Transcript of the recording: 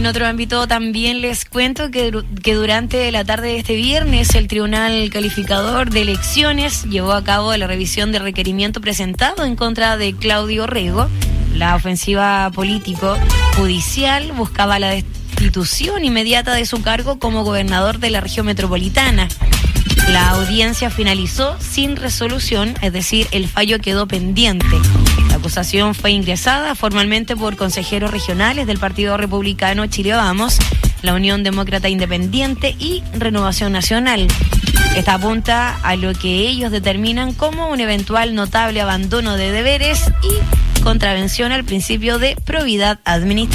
otro ámbito también les cuento que durante la tarde de este viernes el Tribunal Calificador de Elecciones llevó a cabo la revisión del requerimiento presentado en contra de Claudio Rego. La ofensiva político-judicial buscaba la destitución inmediata de su cargo como gobernador de la región metropolitana. La audiencia finalizó sin resolución, es decir, el fallo quedó pendiente. La acusación fue ingresada formalmente por consejeros regionales del Partido Republicano Chile Vamos, la Unión Demócrata Independiente y Renovación Nacional. Esta apunta a lo que ellos determinan como un eventual notable abandono de deberes y contravención al principio de probidad administrativa.